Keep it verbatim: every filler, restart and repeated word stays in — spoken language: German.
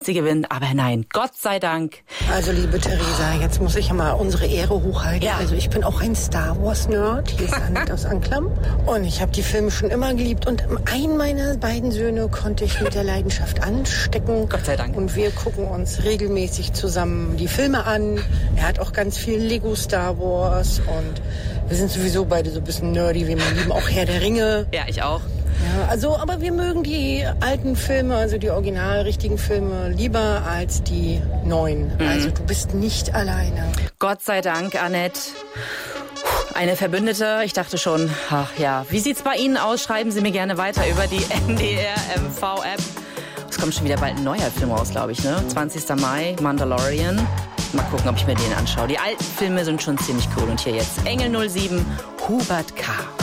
Sie gewinnt, aber nein, Gott sei Dank. Also liebe Theresa, jetzt muss ich ja mal unsere Ehre hochhalten. Ja. Also ich bin auch ein Star Wars Nerd, hier ist Annette aus Anklam. Und ich habe die Filme schon immer geliebt. Und einen meiner beiden Söhne konnte ich mit der Leidenschaft anstecken. Gott sei Dank. Und wir gucken uns regelmäßig zusammen die Filme an. Er hat auch ganz viel Lego Star Wars. Und wir sind sowieso beide so ein bisschen nerdy. Wir lieben auch Herr der Ringe. Ja, ich auch. Ja, also, aber wir mögen die alten Filme, also die original richtigen Filme, lieber als die neuen. Mhm. Also du bist nicht alleine. Gott sei Dank, Annette. Eine Verbündete. Ich dachte schon, ach ja. Wie sieht's bei Ihnen aus? Schreiben Sie mir gerne weiter über die N D R M V-App. Es kommt schon wieder bald ein neuer Film raus, glaube ich, ne? zwanzigster Mai, Mandalorian. Mal gucken, ob ich mir den anschaue. Die alten Filme sind schon ziemlich cool. Und hier jetzt Engel null sieben, Hubert K.